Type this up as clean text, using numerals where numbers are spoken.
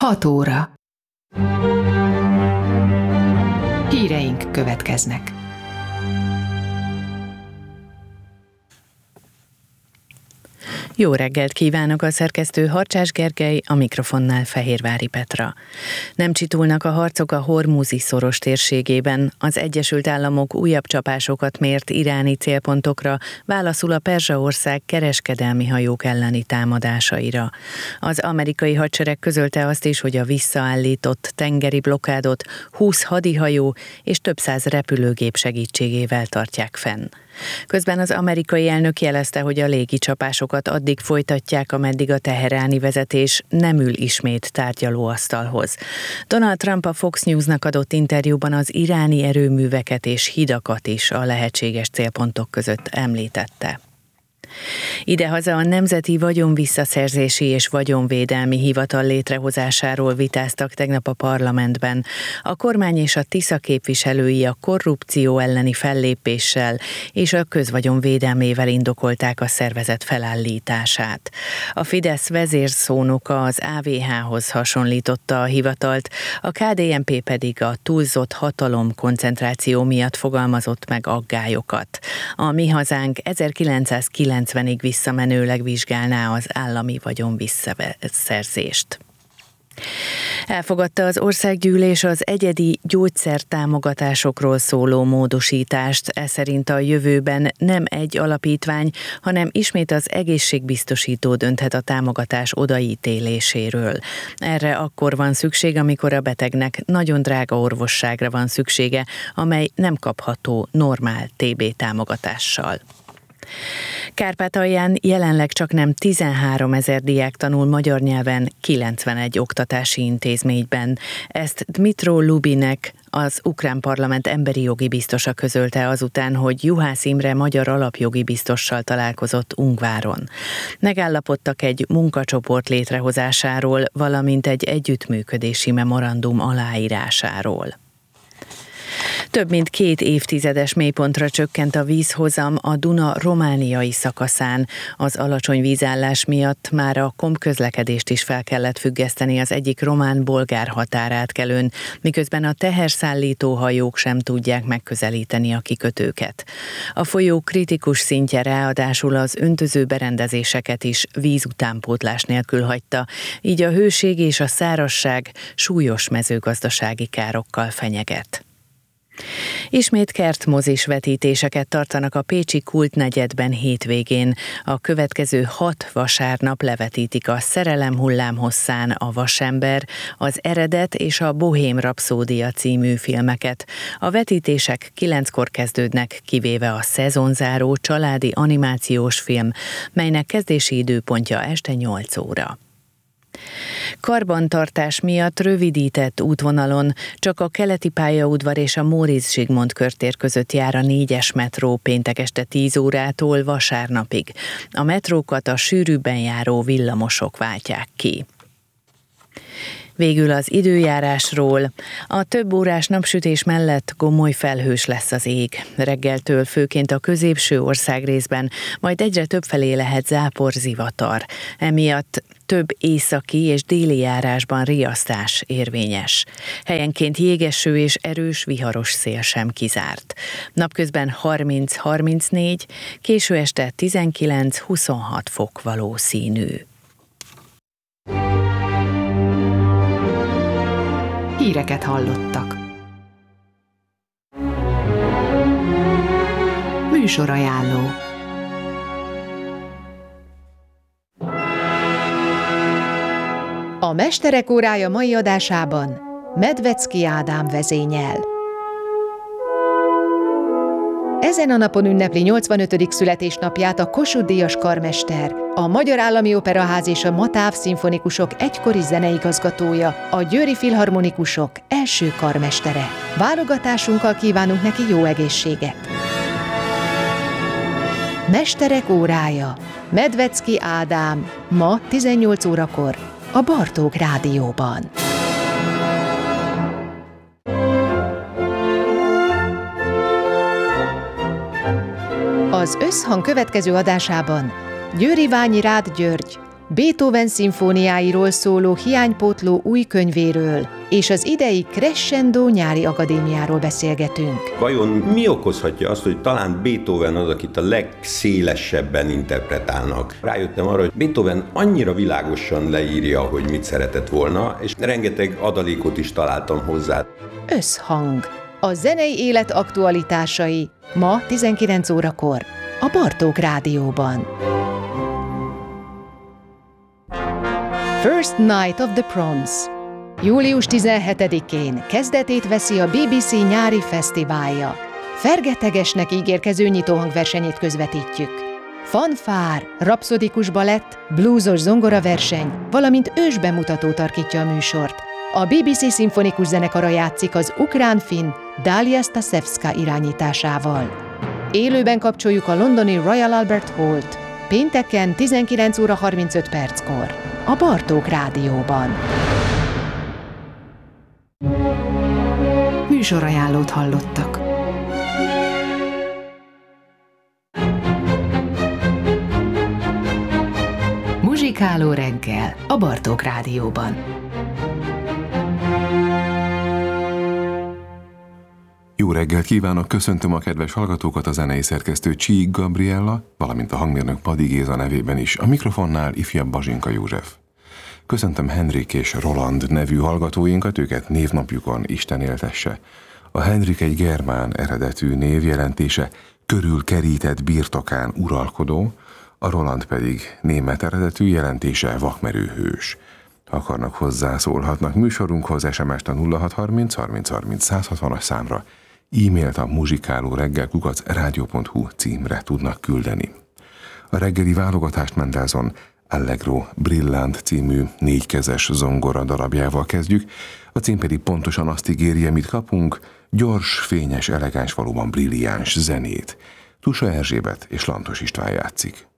6 óra. Híreink következnek. Jó reggelt kívánok, a szerkesztő Harcsás Gergely, a mikrofonnál Fehérvári Petra. Nem csitulnak a harcok a Hormuzi szoros térségében. Az Egyesült Államok újabb csapásokat mért iráni célpontokra, válaszul a Perzsa-ország kereskedelmi hajók elleni támadásaira. Az amerikai hadsereg közölte azt is, hogy a visszaállított tengeri blokkádot 20 hadihajó és több száz repülőgép segítségével tartják fenn. Közben az amerikai elnök jelezte, hogy a légicsapásokat addig folytatják, ameddig a teheráni vezetés nem ül ismét tárgyalóasztalhoz. Donald Trump a Fox Newsnak adott interjúban az iráni erőműveket és hidakat is a lehetséges célpontok között említette. Idehaza a Nemzeti Vagyonvisszaszerzési és Vagyonvédelmi Hivatal létrehozásáról vitáztak tegnap a parlamentben. A kormány és a Tisza képviselői a korrupció elleni fellépéssel és a közvagyon védelmével indokolták a szervezet felállítását. A Fidesz vezérszónoka az AVH-hoz hasonlította a hivatalt, a KDNP pedig a túlzott hatalomkoncentráció miatt fogalmazott meg aggályokat. A Mi Hazánk 1990-ig visszamenőleg vizsgálná az állami vagyon visszaszerzést. Elfogadta az országgyűlés az egyedi gyógyszertámogatásokról szóló módosítást, ez szerint a jövőben nem egy alapítvány, hanem ismét az egészségbiztosító dönthet a támogatás odaítéléséről. Erre akkor van szükség, amikor a betegnek nagyon drága orvosságra van szüksége, amely nem kapható normál TB támogatással. Kárpátalján jelenleg csaknem 13 000 diák tanul magyar nyelven 91 oktatási intézményben. Ezt Dmytro Lubinek, az ukrán parlament emberi jogi biztosa közölte azután, hogy Juhász Imre magyar alapjogi biztossal találkozott Ungváron. Megállapodtak egy munkacsoport létrehozásáról, valamint egy együttműködési memorandum aláírásáról. Több mint 2 évtizedes mélypontra csökkent a vízhozam a Duna romániai szakaszán. Az alacsony vízállás miatt már a kompközlekedést is fel kellett függeszteni az egyik román-bolgár határátkelőn, miközben a teherszállító hajók sem tudják megközelíteni a kikötőket. A folyó kritikus szintje ráadásul az öntöző berendezéseket is vízutánpótlás nélkül hagyta, így a hőség és a szárazság súlyos mezőgazdasági károkkal fenyeget. Ismét kertmozis vetítéseket tartanak a pécsi kultnegyedben hétvégén. A következő 6 vasárnap levetítik a Szerelem hullámhosszán, a Vasember, az Eredet és a Bohém rapszódia című filmeket. A vetítések 9-kor kezdődnek, kivéve a szezonzáró családi animációs film, melynek kezdési időpontja este 8 óra. Karbantartás miatt rövidített útvonalon csak a keleti pályaudvar és a Móricz Zsigmond körtér között jár a 4-es metró péntek este 10 órától vasárnapig. A metrókat a sűrűbben járó villamosok váltják ki. Végül az időjárásról. A több órás napsütés mellett gomoly felhős lesz az ég. Reggeltől főként a középső országrészben, majd egyre többfelé lehet záporzivatar. Emiatt több északi és déli járásban riasztás érvényes. Helyenként jégeső és erős viharos szél sem kizárt. Napközben 30-34, késő este 19-26 fok valószínű. Híreket hallottak. Műsorajánló. A Mesterek órája mai adásában Medvecki Ádám vezényel. Ezen a napon ünnepli 85. születésnapját a Kossuth-díjas karmester, a Magyar Állami Operaház és a Matáv szimfonikusok egykori zeneigazgatója, a Győri Filharmonikusok első karmestere. Válogatásunkkal kívánunk neki jó egészséget! Mesterek órája. Medvecki Ádám, ma 18 órakor a Bartók Rádióban. Az Összhang következő adásában Győri Ványi Rád György Beethoven szimfóniáiról szóló hiánypótló új könyvéről és az idei Crescendo nyári akadémiáról beszélgetünk. Vajon mi okozhatja azt, hogy talán Beethoven az, akit a legszélesebben interpretálnak? Rájöttem arra, hogy Beethoven annyira világosan leírja, hogy mit szeretett volna, és rengeteg adalékot is találtam hozzá. Összhang. A zenei élet aktualitásai ma 19 órakor a Bartók Rádióban. First Night of the Proms. Július 17-én kezdetét veszi a BBC nyári fesztiválja. Fergetegesnek ígérkező nyitóhangversenyét közvetítjük. Fanfár, rapszodikus balett, blúzos zongoraverseny, valamint ősbemutató tarkítja a műsort. A BBC szimfonikus zenekara játszik az ukrán-finn Dalia Stasevska irányításával. Élőben kapcsoljuk a londoni Royal Albert Hall-t, pénteken 19 óra 35 perckor, a Bartók Rádióban. Műsorajánlót hallottak. Muzsikáló reggel a Bartók Rádióban. Jó reggelt kívánok, köszöntöm a kedves hallgatókat, a zenei szerkesztő Csík Gabriella, valamint a hangmérnök Padi Géza nevében is, a mikrofonnál ifjabb Bazsinka József. Köszöntöm Henrik és Roland nevű hallgatóinkat, őket névnapjukon Isten éltesse. A Henrik egy germán eredetű név, jelentése körülkerített birtokán uralkodó, a Roland pedig német eredetű, jelentése vakmerő hős. Ha akarnak, hozzászólhatnak műsorunkhoz, SMS-t a 0630 30 30 160-as számra, e-mailt a muzsikálóreggel@radio.hu címre tudnak küldeni. A reggeli válogatást Mendelssohn Allegro Brillant című 4-kezes zongora darabjával kezdjük, a cím pedig pontosan azt ígéri, amit kapunk, gyors, fényes, elegáns, valóban brilliáns zenét. Tusa Erzsébet és Lantos István játszik.